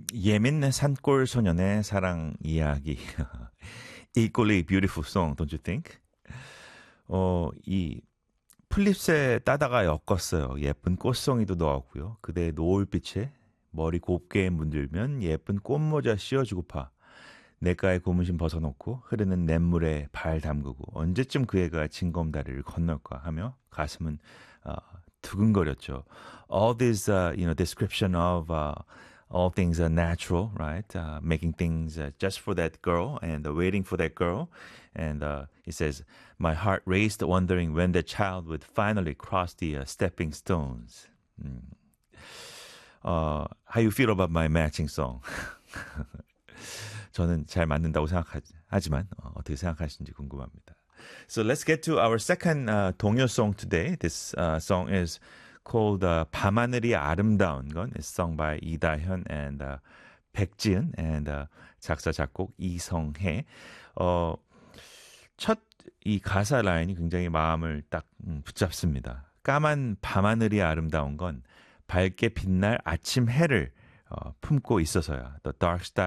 예민 산골 소년의 사랑 이야기. Equally beautiful song, don't you think? 이 플립스에 따다가 엮었어요. 예쁜 꽃송이도 넣었고요. 그대의 노을빛에 머리 곱게 문들면 예쁜 꽃모자 씌워주고파. 내가의 고무신 벗어놓고 흐르는 냇물에 발 담그고 언제쯤 그 애가 징검다리를 건널까 하며 가슴은 어, 두근거렸죠. All this, description of all things are natural, right? Making things just for that girl and waiting for that girl. And he says, my heart raced, wondering when the child would finally cross the stepping stones. How you feel about my matching song? 저는 잘 맞는다고 생각하지만 어떻게 생각하시는지 궁금합니다. So let's get to our second 동요 song today. This song is called 밤하늘이 아름다운 건. It's sung by 이다현 and 백지은 and 작사 작곡 이성혜. 첫 이 가사 라인이 굉장히 마음을 딱 붙잡습니다. 까만 밤하늘이 아름다운 건 밝게 빛날 아침 해를 품고 있어서야. The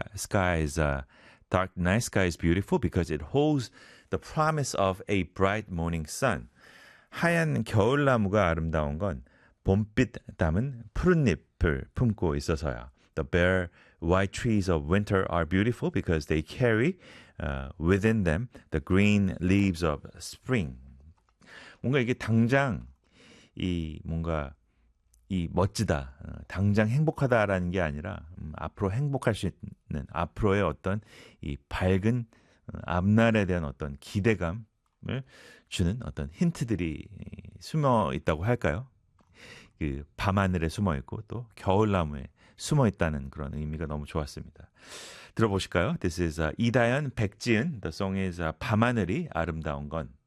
dark night sky is beautiful because it holds the promise of a bright morning sun. 하얀 겨울나무가 아름다운 건 봄빛 담은 푸른잎을 품고 있어서야. The bare white trees of winter are beautiful because they carry within them the green leaves of spring. 뭔가 이게 당장 뭔가 멋지다, 당장 행복하다라는 게 아니라 앞으로 행복할 수 있는 앞으로의 어떤 이 밝은 앞날에 대한 어떤 기대감을 주는 어떤 힌트들이 숨어 있다고 할까요? 그 밤하늘에 숨어 있고 또 겨울나무에 숨어 있다는 그런 의미가 너무 좋았습니다. 들어보실까요? This is 이다연, 백지은. The song is 밤하늘이 아름다운 건.